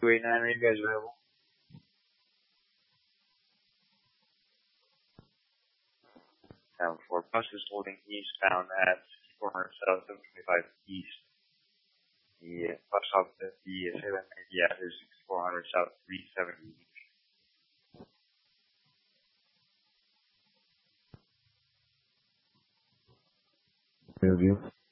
289, are you guys available? For bus is holding eastbound at 400 South 725 East. The bus stop at the Salem area is 400 South 370. Review.